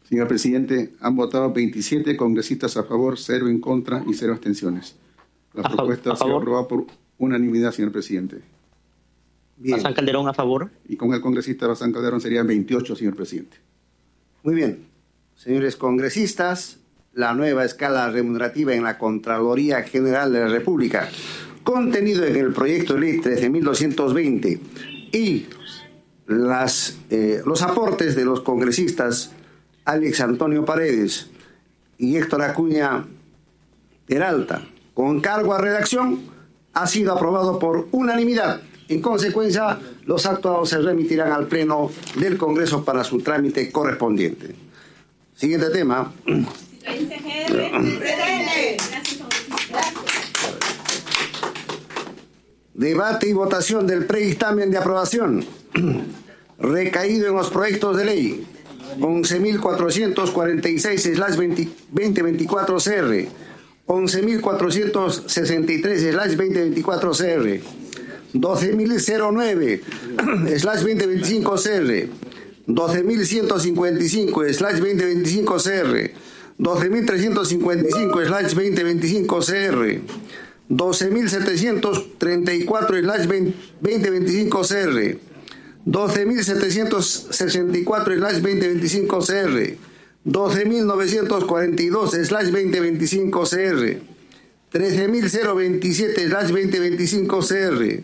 Señor presidente, han votado 27 congresistas a favor, 0 en contra y 0 abstenciones. La propuesta ha sido aprobada por unanimidad, señor presidente. Bien. Bazán Calderón a favor. Y con el congresista Bazán Calderón serían 28, señor presidente. Muy bien. Señores congresistas, la nueva escala remunerativa en la Contraloría General de la República, contenido en el proyecto de ley 13.220 y los aportes de los congresistas Alex Antonio Paredes y Héctor Acuña Peralta, con cargo a redacción, ha sido aprobado por unanimidad. En consecuencia, los actos se remitirán al Pleno del Congreso para su trámite correspondiente. Siguiente tema. Debate y votación del predictamen de aprobación recaído en los proyectos de ley 11.446/2024 CR, 11.463/2024 CR, 12.009/2025 CR, 12.155/2025 CR, 12.355/2025 CR, 12.734/2025 CR, 12.764/2025 CR, 12.942/2025 CR, 13.027/2025 CR,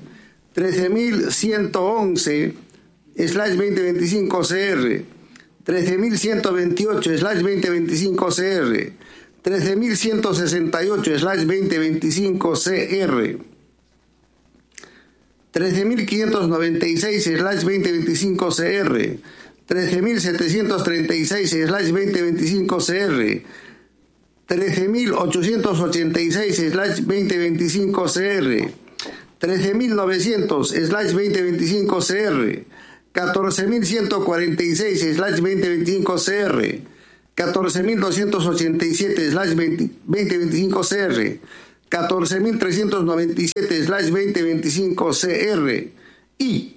13.111/2025 CR, 13.128/2025 CR, 13.168/2025 CR, 13.596/2025 CR, 13.736/2025 CR, 13.886/2025 CR, 13.900/2025 CR, 14.146/2025 CR, 14.287/2025 CR, 14.397/2025 CR y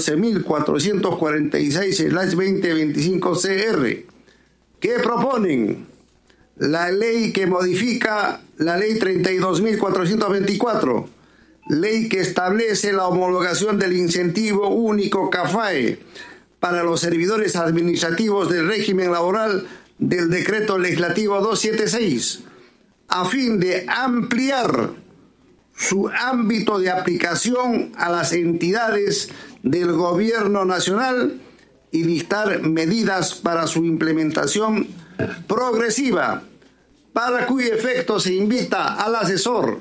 14.446/2025 CR, que proponen la ley que modifica la ley 32.424, ley que establece la homologación del incentivo único CAFAE para los servidores administrativos del régimen laboral del decreto legislativo 276, a fin de ampliar su ámbito de aplicación a las entidades del gobierno nacional y dictar medidas para su implementación progresiva, para cuyo efecto se invita al asesor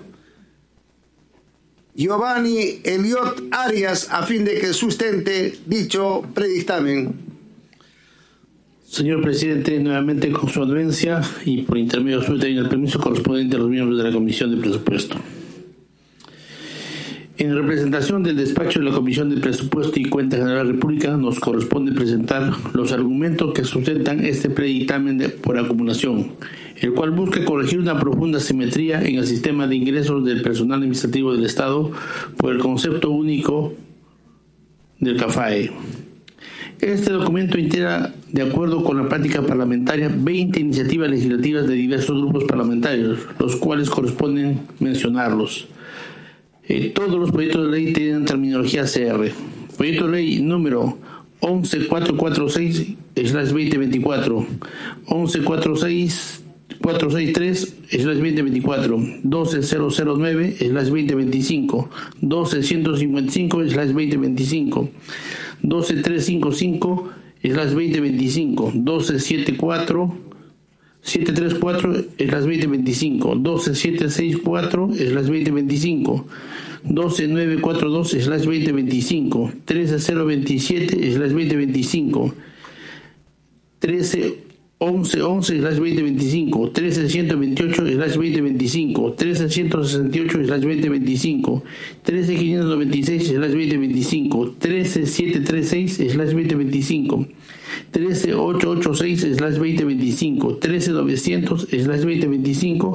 Giovanni Eliot Arias a fin de que sustente dicho predictamen. Señor presidente, nuevamente con su anuencia y por intermedio suyo en el permiso correspondiente a los miembros de la Comisión de Presupuesto. En representación del despacho de la Comisión de Presupuesto y Cuenta General de la República, nos corresponde presentar los argumentos que sustentan este predictamen por acumulación, el cual busca corregir una profunda asimetría en el sistema de ingresos del personal administrativo del Estado por el concepto único del CAFAE. Este documento integra, de acuerdo con la práctica parlamentaria, 20 iniciativas legislativas de diversos grupos parlamentarios, los cuales corresponden mencionarlos. Todos los proyectos de ley tienen terminología CR. Proyecto de ley número 11446/2024, 11463/2024, 12009/2025, 12155/2025, 12355/2025, 12734/2025, 12764/2025, 12942/2025, 13027/2025, 13111/2025, 13128/2025, 13168/2025, 13596/2025, 13736/2025, 13886/2025, 13900/2025,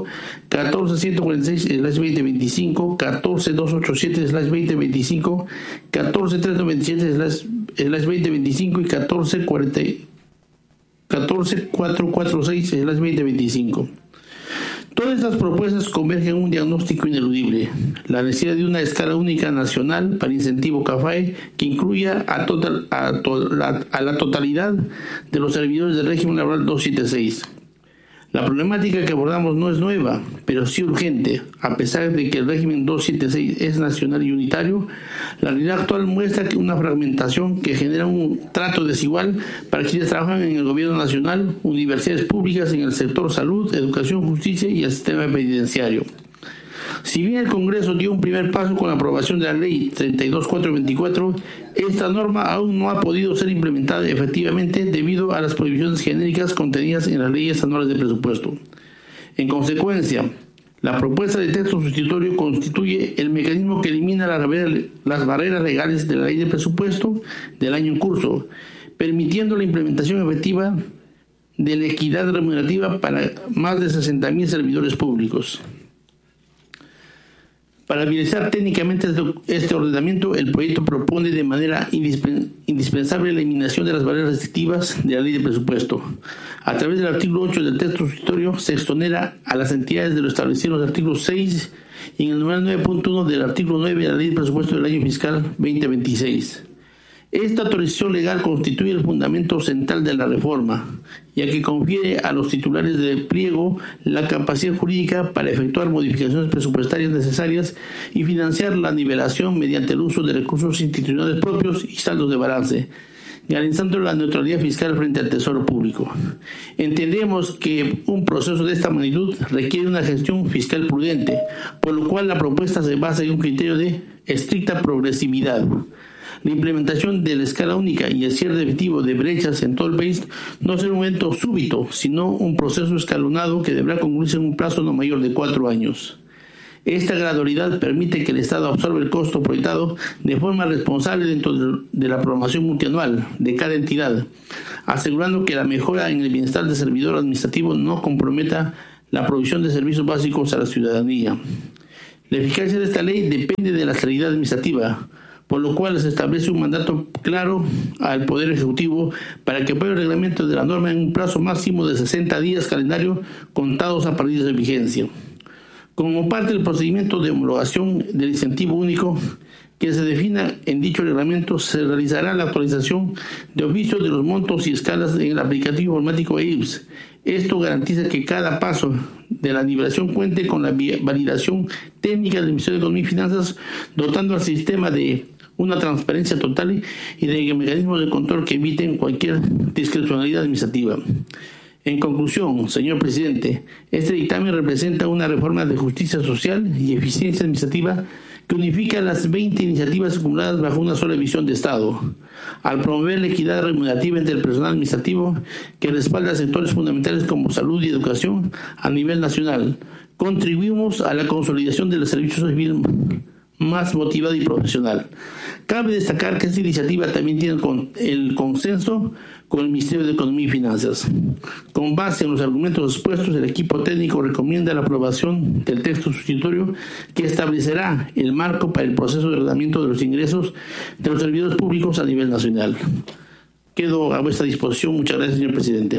14146/2025, 14287/2025, 14397/2025 y 141 14446/2025. Todas estas propuestas convergen en un diagnóstico ineludible: la necesidad de una escala única nacional para incentivo CAFAE que incluya a la totalidad de los servidores del régimen laboral 276. La problemática que abordamos no es nueva, pero sí urgente. A pesar de que el régimen 276 es nacional y unitario, la realidad actual muestra que una fragmentación que genera un trato desigual para quienes trabajan en el gobierno nacional, universidades públicas en el sector salud, educación, justicia y el sistema penitenciario. Si bien el Congreso dio un primer paso con la aprobación de la Ley 32424, esta norma aún no ha podido ser implementada efectivamente debido a las prohibiciones genéricas contenidas en las leyes anuales de presupuesto. En consecuencia, la propuesta de texto sustitutorio constituye el mecanismo que elimina las barreras legales de la ley de presupuesto del año en curso, permitiendo la implementación efectiva de la equidad remunerativa para más de 60.000 servidores públicos. Para viabilizar técnicamente este ordenamiento, el proyecto propone de manera indispensable la eliminación de las barreras restrictivas de la ley de presupuesto. A través del artículo 8 del texto sustitutorio se exonera a las entidades de lo establecido en los artículos 6 y en el numeral 9.1 del artículo 9 de la ley de presupuesto del año fiscal 2026. Esta autorización legal constituye el fundamento central de la reforma, ya que confiere a los titulares del pliego la capacidad jurídica para efectuar modificaciones presupuestarias necesarias y financiar la nivelación mediante el uso de recursos institucionales propios y saldos de balance, garantizando la neutralidad fiscal frente al Tesoro Público. Entendemos que un proceso de esta magnitud requiere una gestión fiscal prudente, por lo cual la propuesta se basa en un criterio de estricta progresividad. La implementación de la escala única y el cierre efectivo de brechas en todo el país no será un evento súbito, sino un proceso escalonado que deberá concluirse en un plazo no mayor de 4 años. Esta gradualidad permite que el Estado absorba el costo proyectado de forma responsable dentro de la programación multianual de cada entidad, asegurando que la mejora en el bienestar del servidor administrativo no comprometa la provisión de servicios básicos a la ciudadanía. La eficacia de esta ley depende de la celeridad administrativa, por lo cual se establece un mandato claro al Poder Ejecutivo para que apruebe el reglamento de la norma en un plazo máximo de 60 días calendario contados a partir de su vigencia. Como parte del procedimiento de homologación del incentivo único que se defina en dicho reglamento, se realizará la actualización de oficio de los montos y escalas en el aplicativo informático EIPS. Esto garantiza que cada paso de la nivelación cuente con la validación técnica del Ministerio de Economía y Finanzas, dotando al sistema de una transparencia total y de mecanismos de control que eviten cualquier discrecionalidad administrativa. En conclusión, señor presidente, este dictamen representa una reforma de justicia social y eficiencia administrativa que unifica las 20 iniciativas acumuladas bajo una sola visión de Estado, al promover la equidad remunerativa entre el personal administrativo que respalda sectores fundamentales como salud y educación a nivel nacional. Contribuimos a la consolidación del servicio civil más motivado y profesional. Cabe destacar que esta iniciativa también tiene el consenso con el Ministerio de Economía y Finanzas. Con base en los argumentos expuestos, el equipo técnico recomienda la aprobación del texto sustitutorio que establecerá el marco para el proceso de ordenamiento de los ingresos de los servidores públicos a nivel nacional. Quedo a vuestra disposición. Muchas gracias, señor presidente.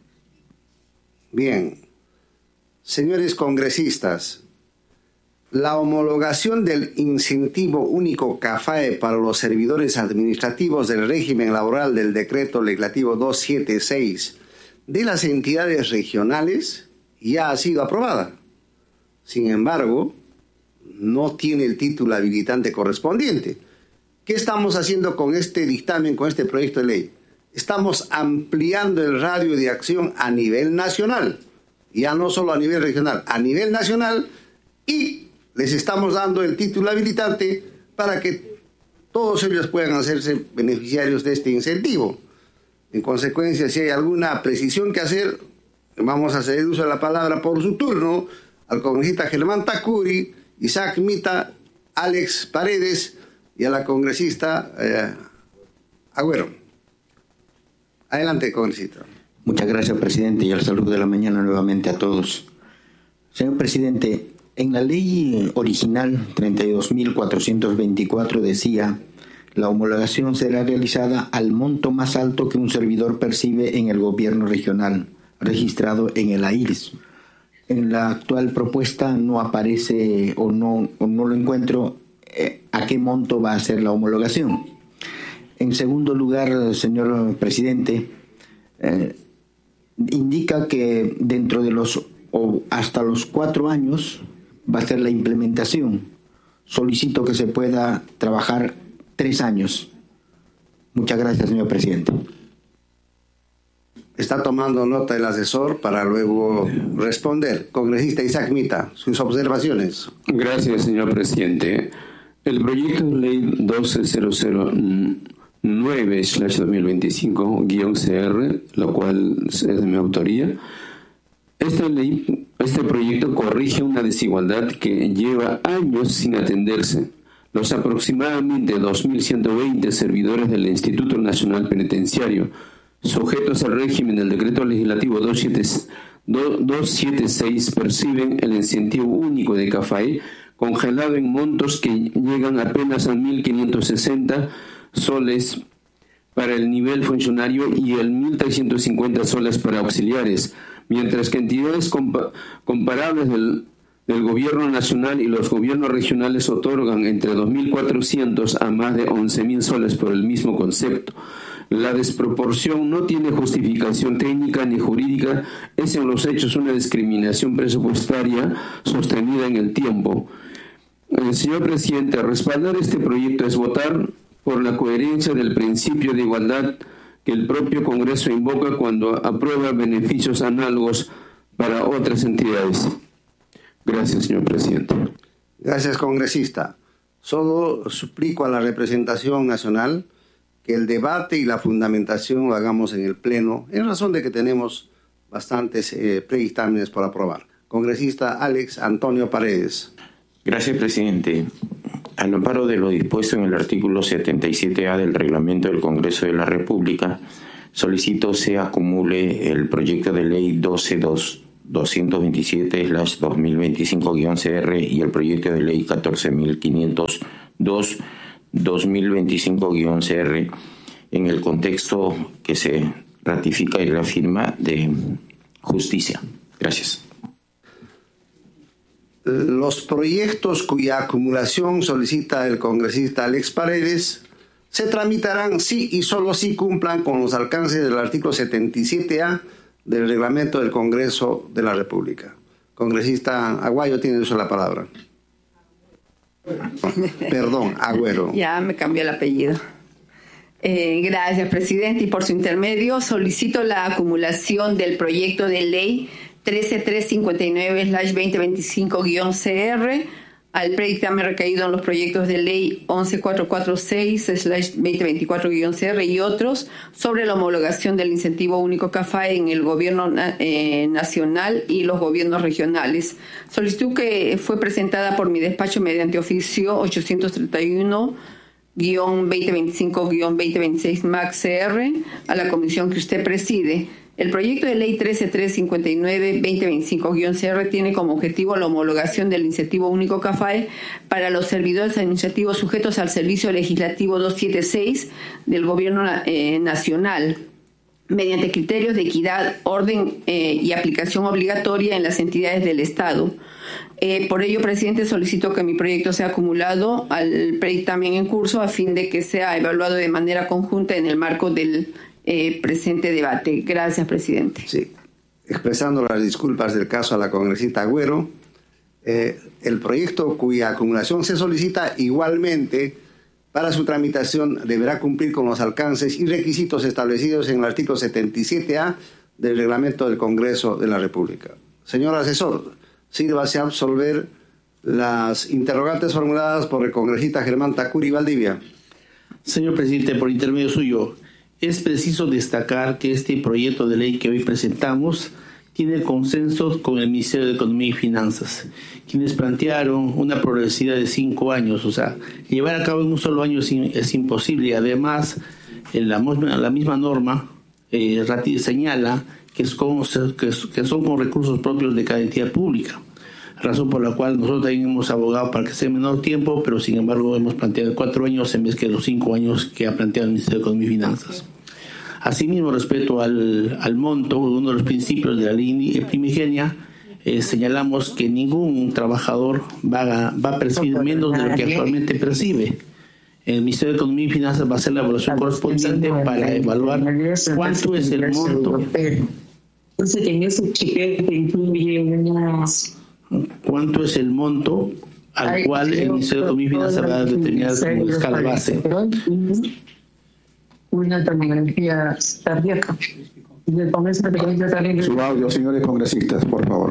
Bien. Señores congresistas, la homologación del incentivo único CAFAE para los servidores administrativos del régimen laboral del decreto legislativo 276 de las entidades regionales ya ha sido aprobada. Sin embargo, no tiene el título habilitante correspondiente. ¿Qué estamos haciendo con este dictamen, con este proyecto de ley? Estamos ampliando el radio de acción a nivel nacional, ya no solo a nivel regional, a nivel nacional, y les estamos dando el título habilitante para que todos ellos puedan hacerse beneficiarios de este incentivo. En consecuencia, si hay alguna precisión que hacer, vamos a hacer uso de la palabra por su turno al congresista Germán Tacuri, Isaac Mita, Alex Paredes y a la congresista Agüero. Adelante, congresista. Muchas gracias, presidente, y el saludo de la mañana nuevamente a todos. Señor presidente, en la ley original 32.424 decía: La homologación será realizada al monto más alto que un servidor percibe en el gobierno regional, registrado en el AIRS. En la actual propuesta no aparece o no lo encuentro a qué monto va a ser la homologación. En segundo lugar, señor presidente, indica que dentro de hasta los 4 años va a ser la implementación. Solicito que se pueda trabajar 3 años. Muchas gracias, señor presidente. Está tomando nota el asesor para luego responder. Congresista Isaac Mita, sus observaciones. Gracias, señor presidente. El proyecto de ley 12009/2025-CR, lo cual es de mi autoría, este proyecto corrige una desigualdad que lleva años sin atenderse. Los aproximadamente 2.120 servidores del Instituto Nacional Penitenciario, sujetos al régimen del Decreto Legislativo 276, perciben el incentivo único de CAFAE congelado en montos que llegan apenas a 1.560 soles para el nivel funcionario y el 1.350 soles para auxiliares, mientras que entidades comparables del gobierno nacional y los gobiernos regionales otorgan entre 2.400 a más de 11.000 soles por el mismo concepto. La desproporción no tiene justificación técnica ni jurídica, es en los hechos una discriminación presupuestaria sostenida en el tiempo. Señor presidente, respaldar este proyecto es votar por la coherencia del principio de igualdad que el propio Congreso invoca cuando aprueba beneficios análogos para otras entidades. Gracias, señor presidente. Gracias, congresista. Solo suplico a la representación nacional que el debate y la fundamentación lo hagamos en el Pleno, en razón de que tenemos bastantes predictámenes por aprobar. Congresista Alex Antonio Paredes. Gracias, presidente. Al amparo de lo dispuesto en el artículo 77A del Reglamento del Congreso de la República, solicito se acumule el proyecto de ley 12.227/2025-CR y el proyecto de ley 14.502/2025-CR en el contexto que se ratifica y reafirma de justicia. Gracias. Los proyectos cuya acumulación solicita el congresista Alex Paredes se tramitarán si y solo si cumplan con los alcances del artículo 77A del Reglamento del Congreso de la República. Congresista Aguayo, tiene uso la palabra. Perdón, Agüero. Ya me cambió el apellido. Gracias, presidente, y por su intermedio solicito la acumulación del proyecto de ley 13359/2025-CR al predictamen recaído en los proyectos de ley 11446/2024-CR y otros sobre la homologación del incentivo único CAFAE en el gobierno nacional y los gobiernos regionales. Solicitud que fue presentada por mi despacho mediante oficio 831-2025-2026 MAC-CR a la comisión que usted preside. El proyecto de ley 13359/2025-CR tiene como objetivo la homologación del incentivo único CAFAE para los servidores administrativos sujetos al servicio legislativo 276 del gobierno nacional, mediante criterios de equidad, orden y aplicación obligatoria en las entidades del Estado. Por ello, presidente, solicito que mi proyecto sea acumulado al predictamen en curso a fin de que sea evaluado de manera conjunta en el marco del presente debate. Gracias, presidente. Sí, expresando las disculpas del caso a la congresista Agüero, el proyecto cuya acumulación se solicita igualmente para su tramitación deberá cumplir con los alcances y requisitos establecidos en el artículo 77A del Reglamento del Congreso de la República. Señor asesor, sírvase a absolver las interrogantes formuladas por el congresista Germán Tacuri Valdivia. Señor presidente, por intermedio suyo, es preciso destacar que este proyecto de ley que hoy presentamos tiene consenso con el Ministerio de Economía y Finanzas, quienes plantearon una progresividad de 5 años. O sea, llevar a cabo en un solo año es imposible. Y además, la misma norma señala que son con recursos propios de cada entidad pública. razón por la cual nosotros también hemos abogado para que sea menor tiempo, pero sin embargo hemos planteado 4 años en vez que los 5 años que ha planteado el Ministerio de Economía y Finanzas. Asimismo, respecto al monto, uno de los principios de la ley primigenia, señalamos que ningún trabajador va a percibir menos de lo que actualmente percibe. El Ministerio de Economía y Finanzas va a hacer la evaluación correspondiente para evaluar cuánto es el monto. ¿Cuánto es el monto al cual el Ministerio de Economía y Finanzas va a determinar como escala base? Una tomografía cardíaca. Su audio, señores congresistas, por favor.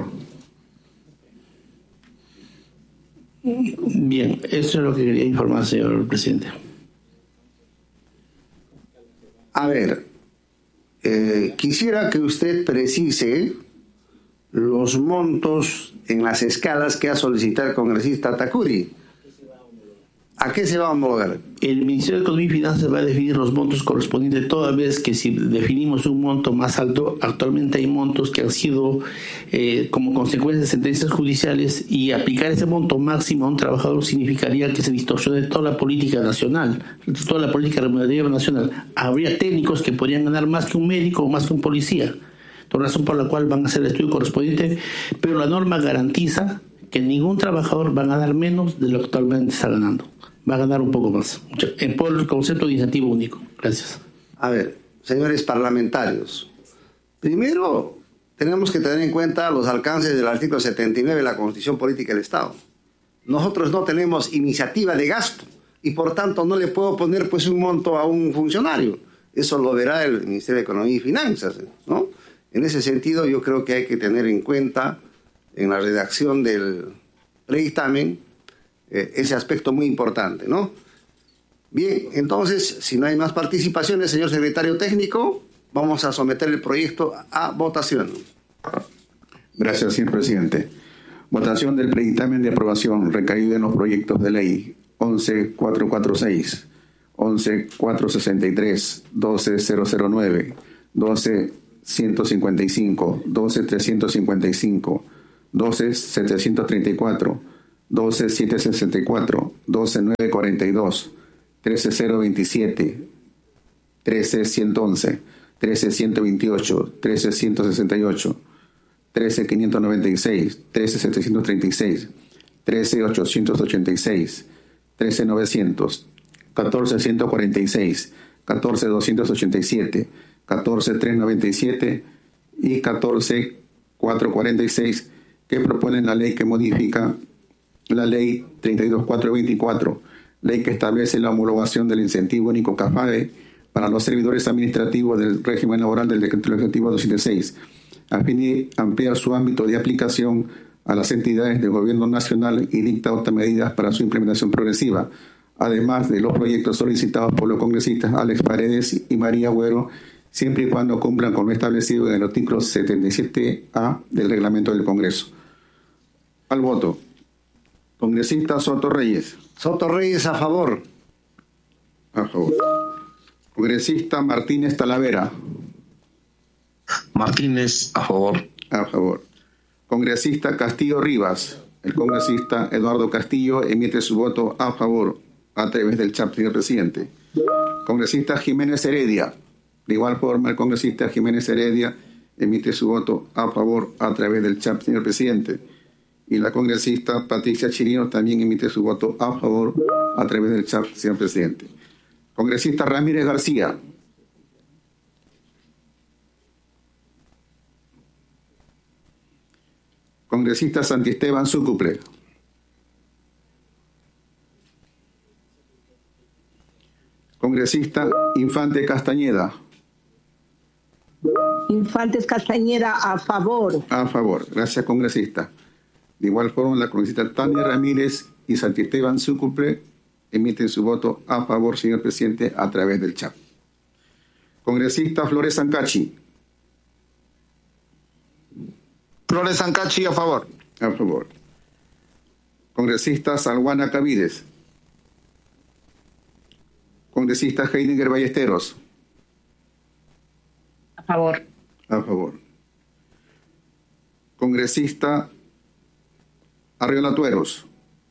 Bien, eso es lo que quería informar, señor presidente. A ver, quisiera que usted precise los montos en las escalas que ha solicitado el congresista Tacuri. ¿A qué se va a homologar? El Ministerio de Economía y Finanzas va a definir los montos correspondientes, toda vez que si definimos un monto más alto, actualmente hay montos que han sido como consecuencia de sentencias judiciales, y aplicar ese monto máximo a un trabajador significaría que se distorsione toda la política nacional, toda la política remunerativa nacional. Habría técnicos que podrían ganar más que un médico o más que un policía, por razón por la cual van a hacer el estudio correspondiente, pero la norma garantiza que ningún trabajador va a ganar menos de lo que actualmente está ganando. Va a ganar un poco más, por el concepto de incentivo único. Gracias. A ver, señores parlamentarios, primero tenemos que tener en cuenta los alcances del artículo 79 de la Constitución Política del Estado. Nosotros no tenemos iniciativa de gasto y por tanto no le puedo poner pues un monto a un funcionario. Eso lo verá el Ministerio de Economía y Finanzas, ¿no? En ese sentido yo creo que hay que tener en cuenta en la redacción del predictamen ese aspecto muy importante, ¿no? Bien, entonces, si no hay más participaciones, señor secretario técnico, vamos a someter el proyecto a votación. Gracias, señor presidente. Votación del predictamen de aprobación recaído en los proyectos de ley 11.446, 11.463, 12.009, 12.155, 12.355, 12.734, 12.764, 12.942, 13.027, 13.111, 13.128, 13.168, 13.596, 13.736, 13.886, 13.900, 14.146, 14.287, 14.397 y 14.446, que proponen la ley que modifica la ley 32.424, ley que establece la homologación del incentivo único CAFAE para los servidores administrativos del régimen laboral del decreto legislativo 276, a fin de ampliar su ámbito de aplicación a las entidades del gobierno nacional y dicta otras medidas para su implementación progresiva, además de los proyectos solicitados por los congresistas Alex Paredes y María Agüero, siempre y cuando cumplan con lo establecido en el artículo 77A del reglamento del Congreso. Al voto. Congresista Soto Reyes. Soto Reyes, a favor. A favor. Congresista Martínez Talavera. Martínez, a favor. A favor. Congresista Castillo Rivas. El congresista Eduardo Castillo emite su voto a favor a través del chat, señor presidente. Congresista Jiménez Heredia. De igual forma, el congresista Jiménez Heredia emite su voto a favor a través del chat, señor presidente. Y la congresista Patricia Chirino también emite su voto a favor a través del chat, señor presidente. Congresista Ramírez García. Congresista Santisteban Súcuple. Congresista Infante Castañeda. Infantes Castañeda, a favor. A favor. Gracias, congresista. De igual forma, la congresista Tania Ramírez y Santisteban Súcuple emiten su voto a favor, señor presidente, a través del chat. Congresista Flores Sancachi. Flores Sancachi, a favor. A favor. Congresista Salguana Cavides. Congresista Heidinger Ballesteros. A favor. A favor. Congresista Arriola Tueros.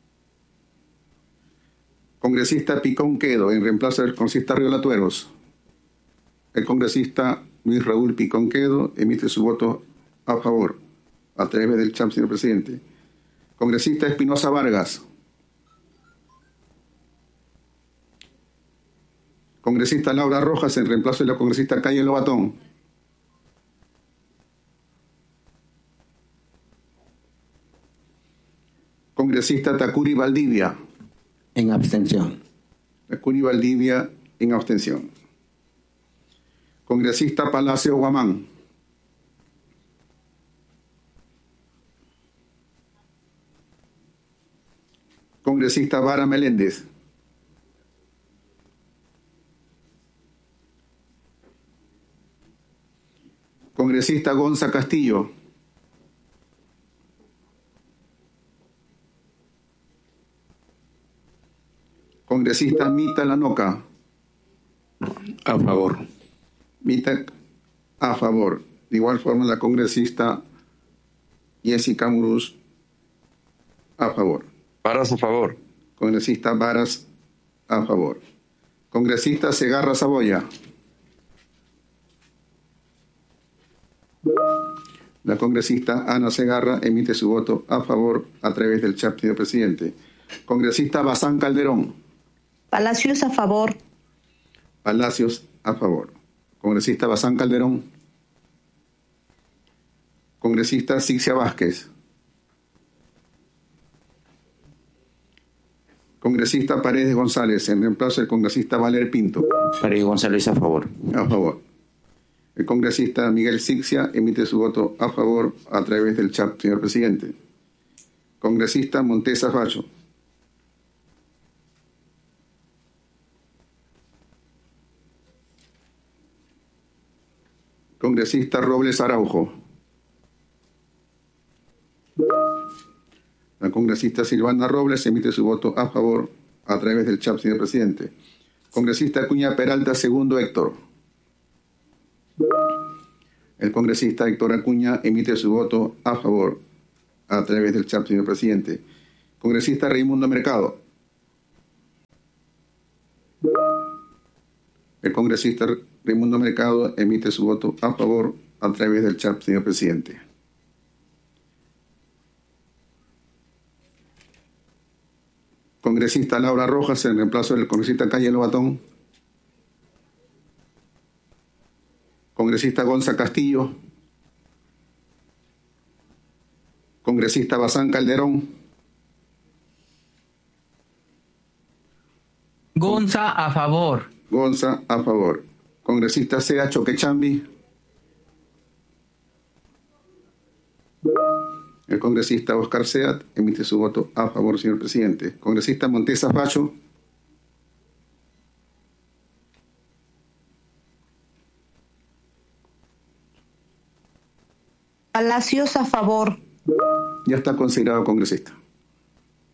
Congresista Picón Quedo, en reemplazo del congresista Arriola Tueros. El congresista Luis Raúl Picón Quedo emite su voto a favor a través del chat, señor presidente. Congresista Espinosa Vargas. Congresista Laura Rojas, en reemplazo de la congresista Calle Lobatón. Congresista Tacuri Valdivia. En abstención. Tacuri Valdivia en abstención. Congresista Palacio Guamán. Congresista Vara Meléndez. Congresista Gonza Castillo. Congresista Mita Lanoca. A favor. Mita a favor. De igual forma la congresista Jessica Muruz a favor. Varas a favor. Congresista Varas a favor. Congresista Segarra Saboya. La congresista Ana Segarra emite su voto a favor a través del chat, señor presidente. Congresista Bazán Calderón. Palacios a favor. Palacios a favor. Congresista Bazán Calderón. Congresista Sixia Vázquez. Congresista Paredes González, en reemplazo del congresista Valer Pinto. Paredes González a favor. A favor. El congresista Miguel Sixia emite su voto a favor a través del chat, señor presidente. Congresista Montesa Facho. Congresista Robles Araujo. La congresista Silvana Robles emite su voto a favor a través del chat, señor presidente. Congresista Acuña Peralta II Héctor. El congresista Héctor Acuña emite su voto a favor a través del chat, señor presidente. Congresista Raimundo Mercado. El congresista Raimundo Mercado emite su voto a favor a través del chat, señor presidente. Congresista Laura Rojas, en reemplazo del congresista Calle Lobatón. Congresista Gonza Castillo. Congresista Bazán Calderón. Gonza a favor. Gonza a favor. Congresista Sea Choquechambi. El congresista Oscar Seat emite su voto a favor, señor presidente. Congresista Montesa Facho. Palacios a favor. Ya está considerado congresista.